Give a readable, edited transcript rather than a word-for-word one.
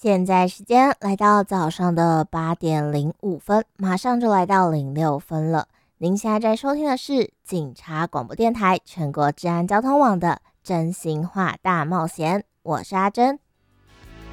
现在时间来到早上的8:05，马上就来到06分了。您现在在收听的是警察广播电台全国治安交通网的真心话大冒险，我是阿珍。